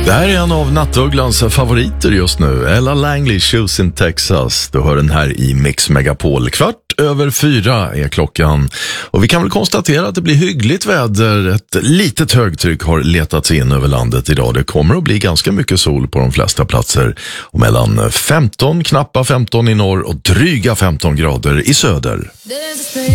Det här är en av Nattugglans favoriter just nu. Ella Langley, Shoes in Texas. Du hör den här i Mix Megapol. 4:15 är klockan. Och vi kan väl konstatera att det blir hyggligt väder. Ett litet högtryck har letats in över landet idag. Det kommer att bli ganska mycket sol på de flesta platser. Och mellan 15, knappa 15 i norr och dryga 15 grader i söder.